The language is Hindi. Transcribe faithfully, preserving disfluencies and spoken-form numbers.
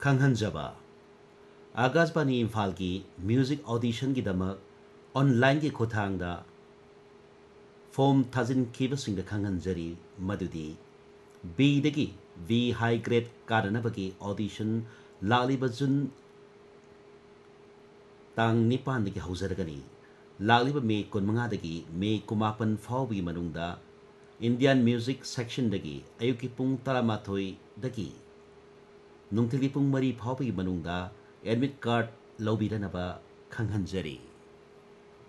खंगहनजबा आकाशवाणी इम्फाल की म्यूजिक ऑडिशन की दमक ऑनलाइन की खुथांगदा form थाजिनखिबसिंगदा खंगहनजरी मदुदी B दगी we high grade कादनबगी audition लालिबा Jun Thang निपान दगी हौजरगनी लालिबा may कुनमंगादगी may कुमापन फावबी मनुंगदा Indian music section दगी अयुकी पुंग तरामाथोई दगी नुंगथिली पुंग मरी फावबी मनुंगदा एडमिट कार्ड लौबीदनबा खंगहनजरी।